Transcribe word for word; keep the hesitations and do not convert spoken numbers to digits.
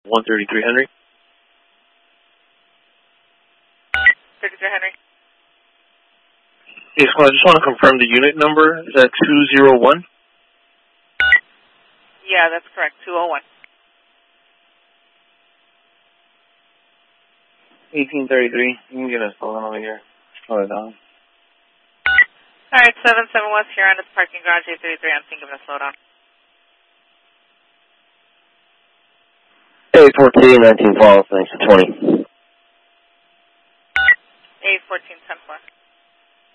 one thirty-three Henry. thirty-three Henry. Yes, well, I just want to confirm the unit number. Is that two zero one? Yeah, that's correct, two oh one. eighteen thirty-three. You can get us going over here. Slow it down. All right, seven seven West here on the parking garage, eight thirty-three. I'm thinking of a slowdown. eight fourteen, nineteen Falls, thanks to twenty. eight fourteen, ten four.